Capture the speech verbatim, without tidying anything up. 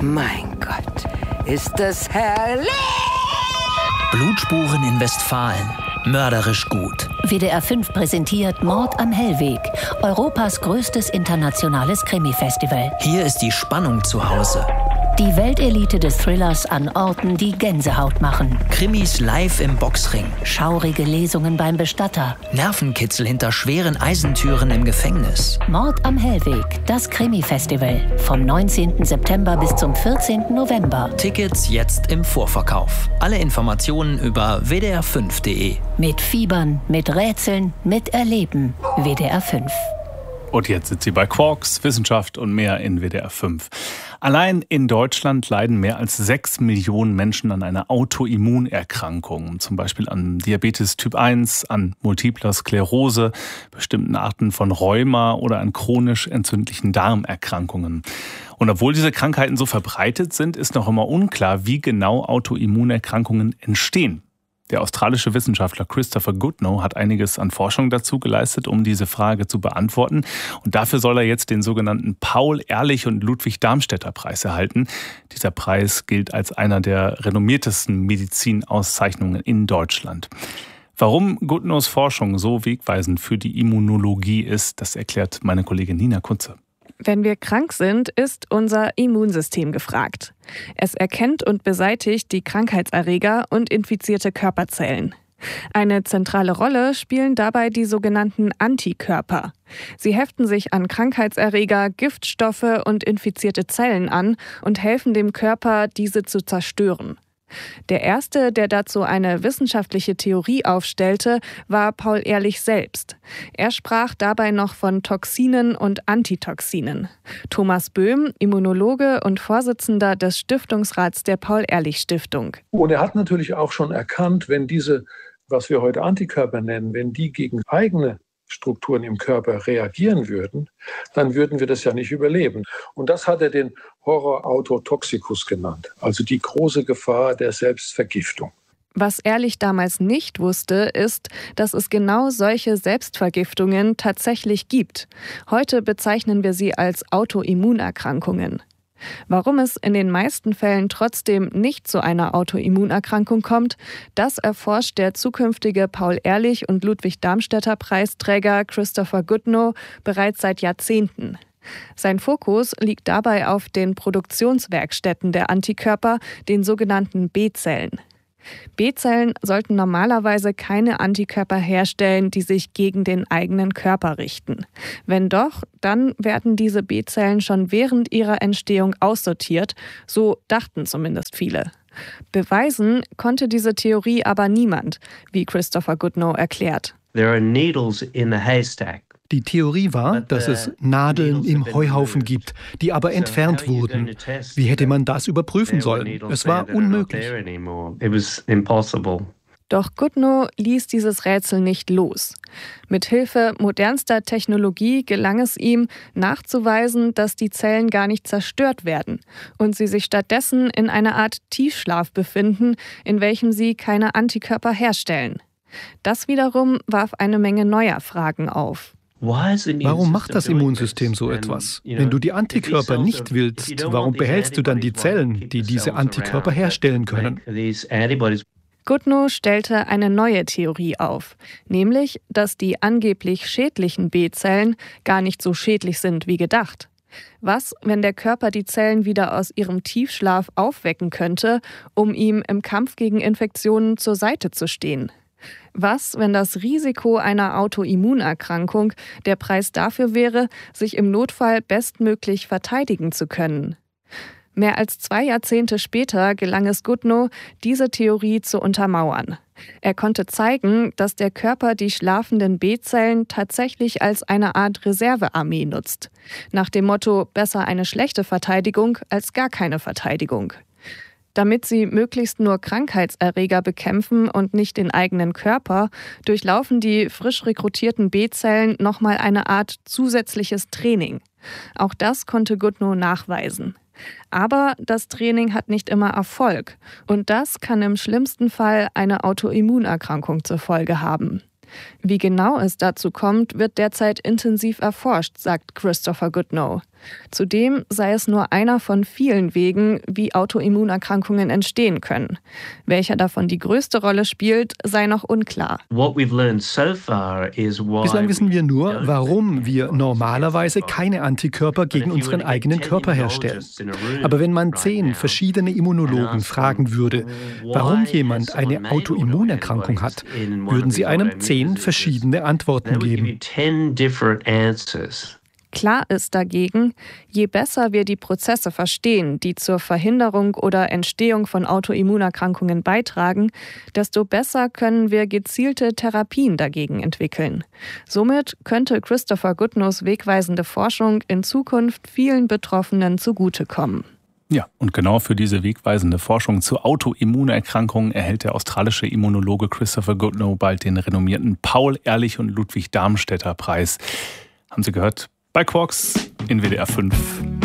Mein Gott, ist das herrlich! Blutspuren in Westfalen. Mörderisch gut. W D R fünf präsentiert Mord am Hellweg, Europas größtes internationales Krimi-Festival. Hier ist die Spannung zu Hause. Die Weltelite des Thrillers an Orten, die Gänsehaut machen. Krimis live im Boxring. Schaurige Lesungen beim Bestatter. Nervenkitzel hinter schweren Eisentüren im Gefängnis. Mord am Hellweg, das Krimi-Festival. Vom neunzehnten September bis zum vierzehnten November. Tickets jetzt im Vorverkauf. Alle Informationen über w d r fünf punkt d e. Mit Fiebern, mit Rätseln, mit Erleben. W D R fünf. Und jetzt sind Sie bei Quarks, Wissenschaft und mehr in W D R fünf. Allein in Deutschland leiden mehr als sechs Millionen Menschen an einer Autoimmunerkrankung. Zum Beispiel an Diabetes Typ eins, an multipler Sklerose, bestimmten Arten von Rheuma oder an chronisch entzündlichen Darmerkrankungen. Und obwohl diese Krankheiten so verbreitet sind, ist noch immer unklar, wie genau Autoimmunerkrankungen entstehen. Der australische Wissenschaftler Christopher Goodnow hat einiges an Forschung dazu geleistet, um diese Frage zu beantworten. Und dafür soll er jetzt den sogenannten Paul-Ehrlich- und Ludwig-Darmstädter-Preis erhalten. Dieser Preis gilt als einer der renommiertesten Medizinauszeichnungen in Deutschland. Warum Goodnows Forschung so wegweisend für die Immunologie ist, das erklärt meine Kollegin Nina Kunze. Wenn wir krank sind, ist unser Immunsystem gefragt. Es erkennt und beseitigt die Krankheitserreger und infizierte Körperzellen. Eine zentrale Rolle spielen dabei die sogenannten Antikörper. Sie heften sich an Krankheitserreger, Giftstoffe und infizierte Zellen an und helfen dem Körper, diese zu zerstören. Der erste, der dazu eine wissenschaftliche Theorie aufstellte, war Paul Ehrlich selbst. Er sprach dabei noch von Toxinen und Antitoxinen. Thomas Böhm, Immunologe und Vorsitzender des Stiftungsrats der Paul-Ehrlich-Stiftung. Und er hat natürlich auch schon erkannt, wenn diese, was wir heute Antikörper nennen, wenn die gegen eigene Strukturen im Körper reagieren würden, dann würden wir das ja nicht überleben. Und das hat er den Horror autotoxicus genannt, also die große Gefahr der Selbstvergiftung. Was Ehrlich damals nicht wusste, ist, dass es genau solche Selbstvergiftungen tatsächlich gibt. Heute bezeichnen wir sie als Autoimmunerkrankungen. Warum es in den meisten Fällen trotzdem nicht zu einer Autoimmunerkrankung kommt, das erforscht der zukünftige Paul-Ehrlich- und Ludwig-Darmstädter-Preisträger Christopher Goodnow bereits seit Jahrzehnten. Sein Fokus liegt dabei auf den Produktionswerkstätten der Antikörper, den sogenannten B-Zellen. B-Zellen sollten normalerweise keine Antikörper herstellen, die sich gegen den eigenen Körper richten. Wenn doch, dann werden diese B-Zellen schon während ihrer Entstehung aussortiert, so dachten zumindest viele. Beweisen konnte diese Theorie aber niemand, wie Christopher Goodnow erklärt. There are needles in the haystack. Die Theorie war, dass es Nadeln im Heuhaufen gibt, die aber entfernt wurden. Wie hätte man das überprüfen sollen? Es war unmöglich. Doch Goodnow ließ dieses Rätsel nicht los. Mit Hilfe modernster Technologie gelang es ihm, nachzuweisen, dass die Zellen gar nicht zerstört werden und sie sich stattdessen in einer Art Tiefschlaf befinden, in welchem sie keine Antikörper herstellen. Das wiederum warf eine Menge neuer Fragen auf. Warum macht das Immunsystem so etwas? Wenn du die Antikörper nicht willst, warum behältst du dann die Zellen, die diese Antikörper herstellen können? Goodnow stellte eine neue Theorie auf, nämlich, dass die angeblich schädlichen B-Zellen gar nicht so schädlich sind wie gedacht. Was, wenn der Körper die Zellen wieder aus ihrem Tiefschlaf aufwecken könnte, um ihm im Kampf gegen Infektionen zur Seite zu stehen? Was, wenn das Risiko einer Autoimmunerkrankung der Preis dafür wäre, sich im Notfall bestmöglich verteidigen zu können? Mehr als zwei Jahrzehnte später gelang es Goodnow, diese Theorie zu untermauern. Er konnte zeigen, dass der Körper die schlafenden B-Zellen tatsächlich als eine Art Reservearmee nutzt. Nach dem Motto, besser eine schlechte Verteidigung als gar keine Verteidigung. Damit sie möglichst nur Krankheitserreger bekämpfen und nicht den eigenen Körper, durchlaufen die frisch rekrutierten B-Zellen nochmal eine Art zusätzliches Training. Auch das konnte Goodnow nachweisen. Aber das Training hat nicht immer Erfolg und das kann im schlimmsten Fall eine Autoimmunerkrankung zur Folge haben. Wie genau es dazu kommt, wird derzeit intensiv erforscht, sagt Christopher Goodnow. Zudem sei es nur einer von vielen Wegen, wie Autoimmunerkrankungen entstehen können. Welcher davon die größte Rolle spielt, sei noch unklar. Bislang wissen wir nur, warum wir normalerweise keine Antikörper gegen unseren eigenen Körper herstellen. Aber wenn man zehn verschiedene Immunologen fragen würde, warum jemand eine Autoimmunerkrankung hat, würden sie einem zehn verschiedene Antworten geben. Klar ist dagegen, je besser wir die Prozesse verstehen, die zur Verhinderung oder Entstehung von Autoimmunerkrankungen beitragen, desto besser können wir gezielte Therapien dagegen entwickeln. Somit könnte Christopher Goodnows wegweisende Forschung in Zukunft vielen Betroffenen zugutekommen. Ja, und genau für diese wegweisende Forschung zu Autoimmunerkrankungen erhält der australische Immunologe Christopher Goodnow bald den renommierten Paul-Ehrlich- und Ludwig-Darmstädter-Preis. Haben Sie gehört? Bei Quarks in W D R fünf.